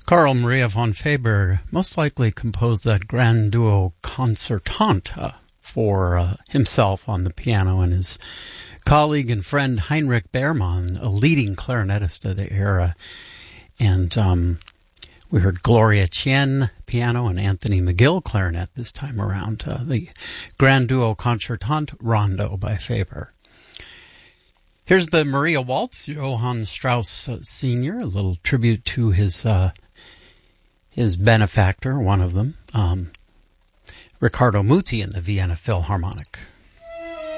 Carl Maria von Faber most likely composed that Grand Duo Concertante for himself on the piano, and his colleague and friend Heinrich Beermann, a leading clarinetist of the era. And we heard Gloria Chien piano and Anthony McGill clarinet this time around. The Grand Duo Concertante Rondo by Faber. Here's the Maria Waltz, Johann Strauss Sr., a little tribute to his benefactor, one of them, Riccardo Muti in the Vienna Philharmonic.